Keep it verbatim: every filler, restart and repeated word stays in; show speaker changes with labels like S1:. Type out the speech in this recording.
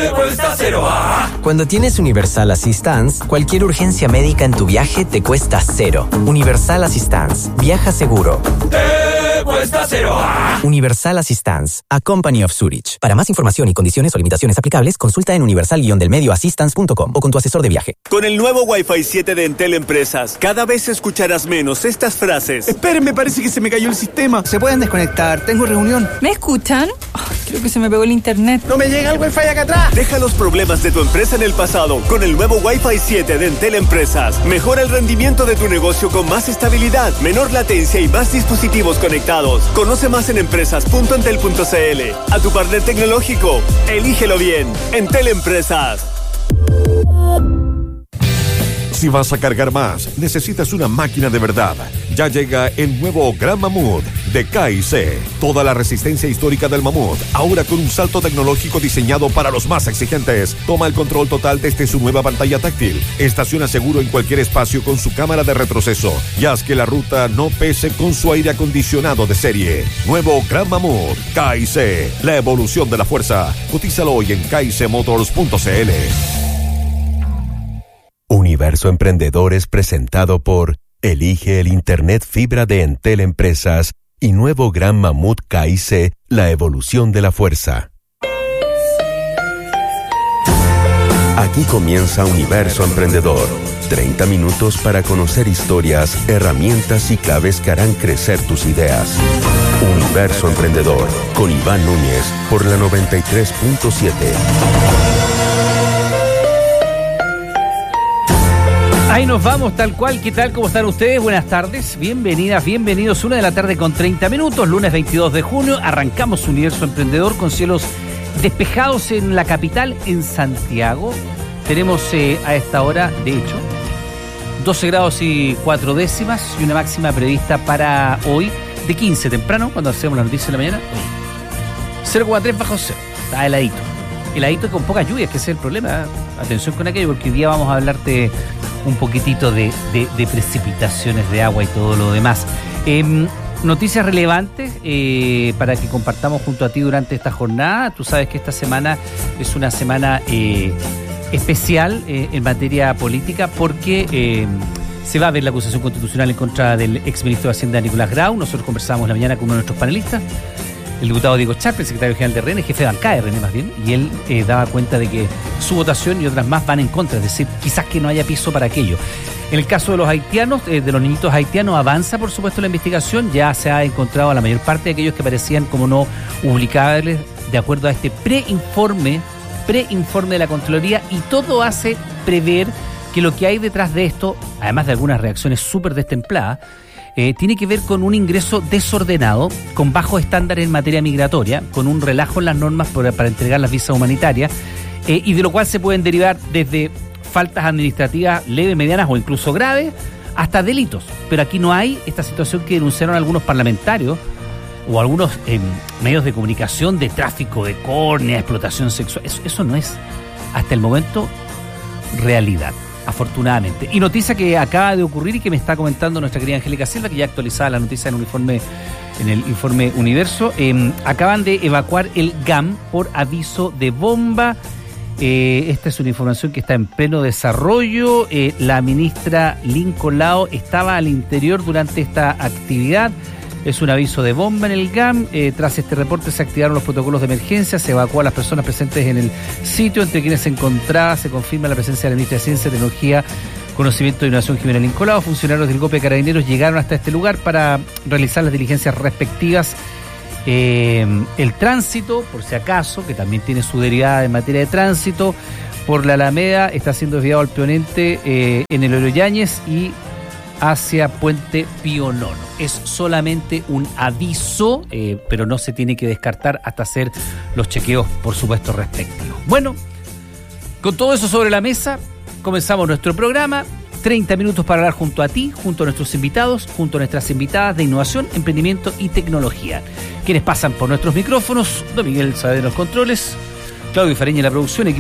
S1: cuesta cero. Ah.
S2: Cuando tienes Universal Assistance, cualquier urgencia médica en tu viaje te cuesta cero. Universal Assistance. Viaja seguro.
S1: Te cuesta cero. Ah.
S2: Universal Assistance. A Company of Zurich. Para más información y condiciones o limitaciones aplicables, consulta en universal del medio assistance punto com o con tu asesor de viaje.
S3: Con el nuevo Wi-Fi siete de Entel Empresas, cada vez escucharás menos estas frases.
S4: Esperen, me parece que se me cayó el sistema. ¿Se pueden desconectar? Tengo reunión.
S5: ¿Me escuchan? Oh, creo que se me pegó el internet.
S4: ¡No me llega el Wi-Fi acá atrás!
S3: Deja los problemas de tu empresa en el pasado con el nuevo Wi-Fi siete de Entel Empresas. Mejora el rendimiento de tu negocio con más estabilidad, menor latencia y más dispositivos conectados. Conoce más en empresas punto entel punto c l. A tu partner tecnológico, elígelo bien. Entel Empresas.
S6: Si vas a cargar más, necesitas una máquina de verdad. Ya llega el nuevo Gran Mamut de K y C. Toda la resistencia histórica del Mamut, ahora con un salto tecnológico diseñado para los más exigentes. Toma el control total desde su nueva pantalla táctil. Estaciona seguro en cualquier espacio con su cámara de retroceso y haz que la ruta no pese con su aire acondicionado de serie. Nuevo Gran Mamut K y C. La evolución de la fuerza. Cotízalo hoy en k y c motors punto c l.
S7: Universo Emprendedor es presentado por Elige el Internet Fibra de Entel Empresas y nuevo Gran Mamut K y C, la evolución de la fuerza. Aquí comienza Universo Emprendedor. treinta minutos para conocer historias, herramientas y claves que harán crecer tus ideas. Universo Emprendedor, con Iván Núñez, por la noventa y tres punto siete.
S8: Ahí nos vamos, tal cual. ¿Qué tal? ¿Cómo están ustedes? Buenas tardes. Bienvenidas, bienvenidos. Una de la tarde con treinta minutos, lunes veintidós de junio. Arrancamos Universo Emprendedor con cielos despejados en la capital, en Santiago. Tenemos eh, a esta hora, de hecho, doce grados y cuatro décimas y una máxima prevista para hoy de quince temprano, cuando hacemos la noticia de la mañana. cero coma tres bajo cero. Está heladito. Heladito y con poca lluvia, que ese es el problema. Atención con aquello, porque hoy día vamos a hablarte un poquitito de, de, de precipitaciones de agua y todo lo demás. Eh, noticias relevantes eh, para que compartamos junto a ti durante esta jornada. Tú sabes que esta semana es una semana eh, especial eh, en materia política porque eh, se va a ver la acusación constitucional en contra del exministro de Hacienda Nicolás Grau. Nosotros conversábamos la mañana con uno de nuestros panelistas, el diputado Diego Charpe, el secretario general de R N, jefe de bancada de R N más bien, y él eh, daba cuenta de que su votación y otras más van en contra, es decir, quizás que no haya piso para aquello. En el caso de los haitianos, eh, de los niñitos haitianos, avanza por supuesto la investigación, ya se ha encontrado a la mayor parte de aquellos que parecían como no publicables de acuerdo a este preinforme, preinforme de la Contraloría, y todo hace prever que lo que hay detrás de esto, además de algunas reacciones súper destempladas, Eh, tiene que ver con un ingreso desordenado, con bajos estándares en materia migratoria, con un relajo en las normas para, para entregar las visas humanitarias, eh, y de lo cual se pueden derivar desde faltas administrativas leves, medianas o incluso graves, hasta delitos. Pero aquí no hay esta situación que denunciaron algunos parlamentarios o algunos eh, medios de comunicación de tráfico de córnea, explotación sexual. Eso, eso no es, hasta el momento, realidad. Afortunadamente. Y noticia que acaba de ocurrir y que me está comentando nuestra querida Angélica Silva, que ya actualizada la noticia en un informe, en el informe Universo. Eh, acaban de evacuar el G A M por aviso de bomba. Eh, esta es una información que está en pleno desarrollo. Eh, la ministra Lincoln Lao estaba al interior durante esta actividad. Es un aviso de bomba en el G A M. Eh, tras este reporte se activaron los protocolos de emergencia, se evacuó a las personas presentes en el sitio, entre quienes se encontraba, se confirma la presencia de la ministra de Ciencia, Tecnología, Conocimiento e Innovación, Jimena Lincoln Lao. Funcionarios del GOPE Carabineros llegaron hasta este lugar para realizar las diligencias respectivas. Eh, el tránsito, por si acaso, que también tiene su derivada en materia de tránsito, por la Alameda está siendo desviado al Poniente eh, en el Oro Yáñez y hacia Puente Pío Nono. Es solamente un aviso, eh, pero no se tiene que descartar hasta hacer los chequeos, por supuesto, respectivos. Bueno, con todo eso sobre la mesa, comenzamos nuestro programa. treinta minutos para hablar junto a ti, junto a nuestros invitados, junto a nuestras invitadas de innovación, emprendimiento y tecnología. Quienes pasan por nuestros micrófonos: don Miguel Saavedra en los controles, Claudio Fareña en la producción,